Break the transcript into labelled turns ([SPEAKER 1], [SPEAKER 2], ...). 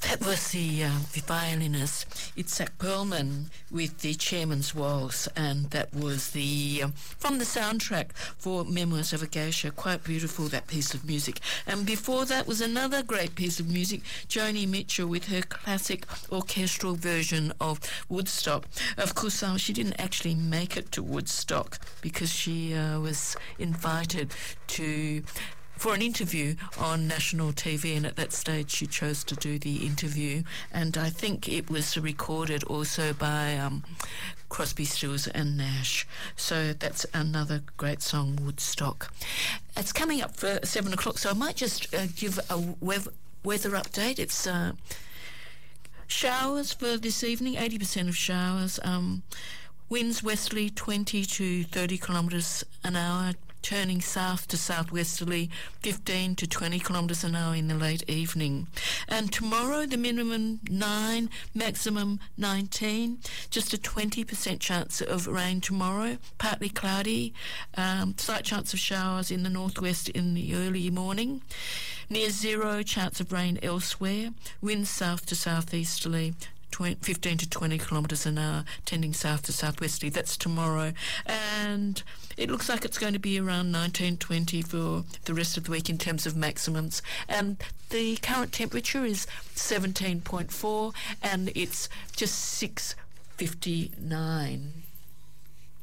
[SPEAKER 1] That was the violinist Itzhak Perlman with the Chairman's Waltz, and that was the from the soundtrack for Memoirs of a Geisha. Quite beautiful, that piece of music. And before that was another great piece of music, Joni Mitchell with her classic orchestral version of Woodstock. Of course, she didn't actually make it to Woodstock because she was invited for an interview on national TV, and at that stage she chose to do the interview, and I think it was recorded also by Crosby, Stills and Nash. So that's another great song, Woodstock. It's coming up for 7 o'clock, so I might just give a weather update. It's showers for this evening, 80% of showers. Winds westerly 20 to 30 kilometres an hour, turning south to southwesterly 15 to 20 kilometres an hour in the late evening. And tomorrow the minimum 9, maximum 19, just a 20% chance of rain tomorrow, partly cloudy, slight chance of showers in the northwest in the early morning, near zero chance of rain elsewhere, winds south to southeasterly 15 to 20 kilometres an hour, tending south to southwesterly. That's tomorrow. And it looks like it's going to be around 19, 20 for the rest of the week in terms of maximums. And the current temperature is 17.4 and it's just 6:59.